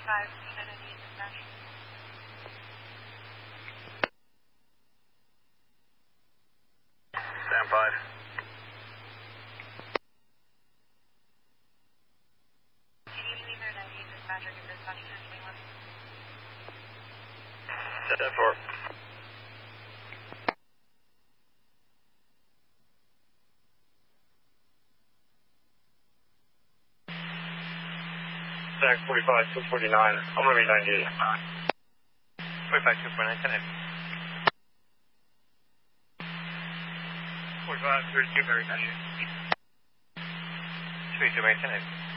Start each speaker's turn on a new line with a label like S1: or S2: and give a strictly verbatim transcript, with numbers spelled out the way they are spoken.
S1: five, Kennedy, dispatch.
S2: Stand five.
S1: Can you leave their ninety, dispatcher, give dispatch ten twenty-one?
S2: Stand four. Stack forty-five, two forty-nine, I'm going to be ninety-eight.
S3: forty-five, two forty-nine, ten.
S2: forty-five, thirty-two, Mary, ninety-eight.
S3: thirty-two, Mary, ten.